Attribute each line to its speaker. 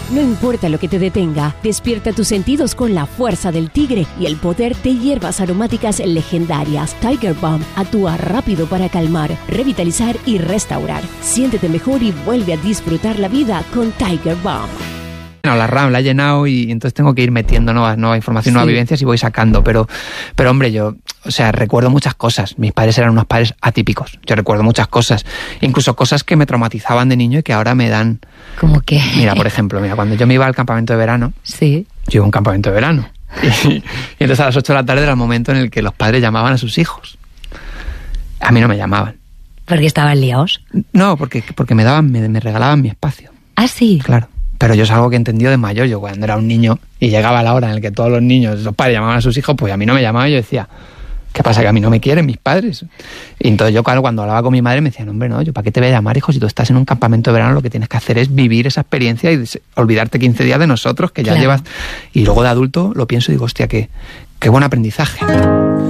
Speaker 1: No importa lo que te detenga, despierta tus sentidos con la fuerza del tigre y el poder de hierbas aromáticas legendarias. Tiger Balm actúa rápido para calmar, revitalizar y restaurar. Siéntete mejor y vuelve a disfrutar la vida con Tiger Balm.
Speaker 2: No, la RAM la he llenado y entonces tengo que ir metiendo nueva información, nuevas vivencias y voy sacando. Pero hombre, yo, o sea, recuerdo muchas cosas. Mis padres eran unos padres atípicos. Yo recuerdo muchas cosas. Incluso cosas que me traumatizaban de niño y que ahora me dan...
Speaker 3: ¿Cómo qué?
Speaker 2: Mira, por ejemplo, cuando yo me iba al campamento de verano...
Speaker 3: Sí.
Speaker 2: Yo iba a un campamento de verano. Y entonces a las 8 de la tarde era el momento en el que los padres llamaban a sus hijos. A mí no me llamaban.
Speaker 3: ¿Porque estaban liados?
Speaker 2: No, porque me regalaban mi espacio.
Speaker 3: ¿Ah, sí?
Speaker 2: Claro. Pero yo es algo que he entendido de mayor. Yo cuando era un niño y llegaba la hora en la que todos los niños, los padres llamaban a sus hijos, pues a mí no me llamaban y yo decía, ¿qué pasa? Que a mí no me quieren mis padres. Y entonces yo cuando hablaba con mi madre me decían, hombre, no, yo ¿para qué te voy a llamar, hijo? Si tú estás en un campamento de verano, lo que tienes que hacer es vivir esa experiencia y olvidarte 15 días de nosotros, que ya llevas... Y luego de adulto lo pienso y digo, hostia, qué buen aprendizaje.